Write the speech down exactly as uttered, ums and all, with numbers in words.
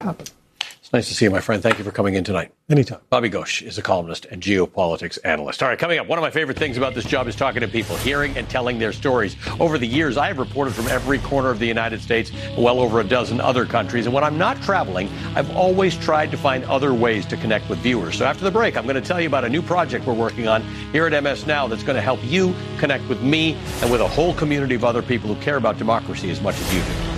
happen. It's nice to see you, my friend. Thank you for coming in tonight. Anytime. Bobby Ghosh is a columnist and geopolitics analyst. All right, coming up, one of my favorite things about this job is talking to people, hearing and telling their stories. Over the years, I have reported from every corner of the United States, well over a dozen other countries. And when I'm not traveling, I've always tried to find other ways to connect with viewers. So after the break, I'm going to tell you about a new project we're working on here at M S Now that's going to help you connect with me and with a whole community of other people who care about democracy as much as you do.